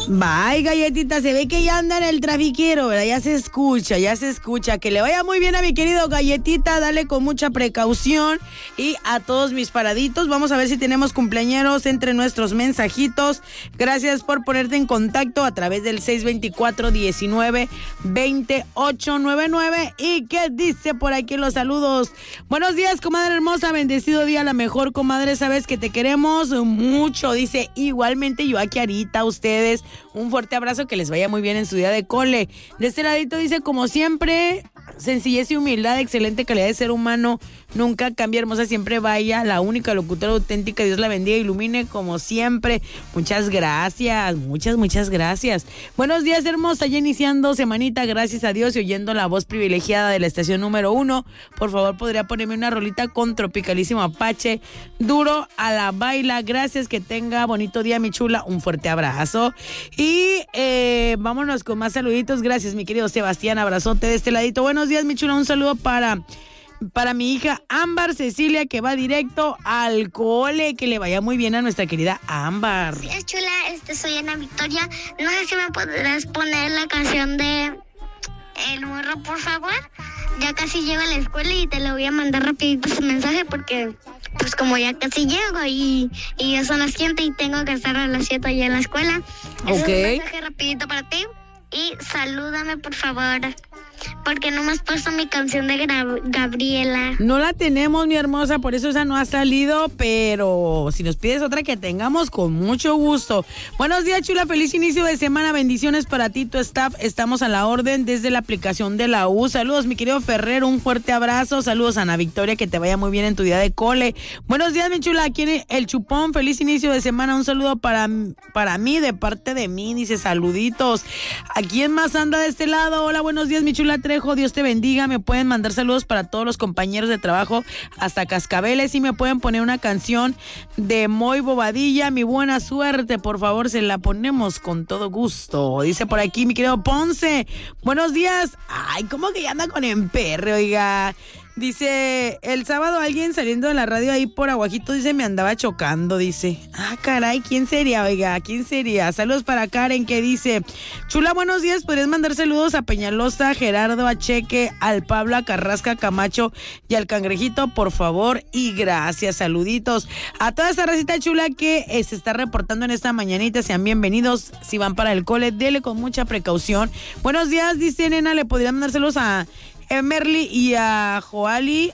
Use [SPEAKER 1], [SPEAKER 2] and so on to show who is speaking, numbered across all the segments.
[SPEAKER 1] Bye, galletita, se ve que ya anda en el trafiquero, ¿verdad? Ya se escucha. Que le vaya muy bien a mi querido galletita, dale con mucha precaución. Y a todos mis paraditos, vamos a ver si tenemos cumpleañeros entre nuestros mensajitos. Gracias por ponerte en contacto a través del 624-19-2899. ¿Y qué dice por aquí los saludos? Buenos días, comadre hermosa, bendecido día, la mejor, comadre, sabes que te queremos mucho, dice igualmente yo aquí Arita, a ustedes. Un fuerte abrazo, que les vaya muy bien en su día de cole. De este ladito dice, como siempre, sencillez y humildad, excelente calidad de ser humano, nunca cambia, hermosa, siempre vaya, la única locutora auténtica, Dios la bendiga, ilumine como siempre. Muchas gracias, muchas gracias. Buenos días, hermosa, ya iniciando semanita, gracias a Dios, y oyendo la voz privilegiada de la estación número 1. Por favor, podría ponerme una rolita con Tropicalísimo Apache, duro a la baila. Gracias, que tenga bonito día, mi chula, un fuerte abrazo. Y vámonos con más saluditos. Gracias, mi querido Sebastián, abrazote de este ladito. Buenos días, mi chula, un saludo para mi hija Ámbar Cecilia, que va directo al cole. Que le vaya muy bien a nuestra querida Ámbar.
[SPEAKER 2] Sí, chula, soy Ana Victoria. No sé si me podrás poner la canción de El Morro, por favor. Ya casi llego a la escuela y te lo voy a mandar rapidito ese mensaje porque, pues como ya casi llego y ya son las 7 y tengo que estar a las 7 allá en la escuela.
[SPEAKER 1] Ok.
[SPEAKER 2] Es un mensaje rapidito para ti y salúdame, por favor. Porque no me has puesto mi canción de Gabriela.
[SPEAKER 1] No la tenemos, mi hermosa, por eso esa no ha salido, pero si nos pides otra que tengamos, con mucho gusto. Buenos días, chula, feliz inicio de semana, bendiciones para ti, tu staff, estamos a la orden desde la aplicación de la U. Saludos, mi querido Ferrer, un fuerte abrazo. Saludos a Ana Victoria, que te vaya muy bien en tu día de cole. Buenos días, mi chula, aquí en El Chupón, feliz inicio de semana, un saludo para mí, de parte de mí, dice saluditos. ¿A quién más anda de este lado? Hola, buenos días, mi chula Trejo, Dios te bendiga. Me pueden mandar saludos para todos los compañeros de trabajo hasta Cascabeles, y me pueden poner una canción de Moy Bobadilla, Mi Buena Suerte, por favor, se la ponemos con todo gusto. Dice por aquí mi querido Ponce, buenos días. Ay, ¿cómo que ya anda con emperre, oiga? Dice, el sábado alguien saliendo de la radio ahí por Aguajito, dice, me andaba chocando, dice. Ah, caray, ¿quién sería, oiga? ¿Quién sería? Saludos para Karen, que dice, chula, buenos días, ¿podrías mandar saludos a Peñalosa, a Gerardo, a Cheque, al Pablo, a Carrasca, Camacho y al Cangrejito, por favor? Y gracias, saluditos. A toda esa racita chula que se está reportando en esta mañanita, sean bienvenidos. Si van para el cole, dele con mucha precaución. Buenos días, dice nena, ¿le podrían mandar saludos a Emerly y a Joali?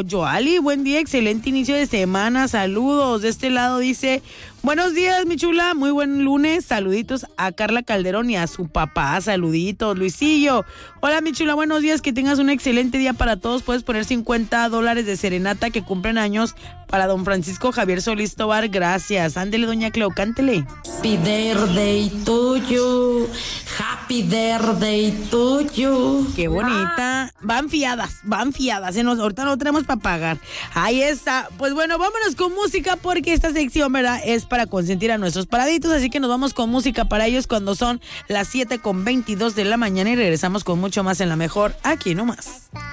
[SPEAKER 1] Buen día, excelente inicio de semana, saludos. De este lado dice, buenos días, mi chula, muy buen lunes, saluditos a Carla Calderón y a su papá, saluditos. Luisillo, hola, mi chula, buenos días, que tengas un excelente día para todos. Puedes poner $50 de serenata, que cumplen años, para don Francisco Javier Solís Tobar, gracias. Ándele, doña Cleo, cántele.
[SPEAKER 3] Happy birthday to you, happy birthday to you.
[SPEAKER 1] Qué bonita. Van fiadas. Ahorita no tenemos para pagar. Ahí está. Pues bueno, vámonos con música, porque esta sección, ¿verdad?, es para consentir a nuestros paraditos. Así que nos vamos con música para ellos cuando son las 7:22 de la mañana, y regresamos con mucho más en La Mejor, aquí nomás.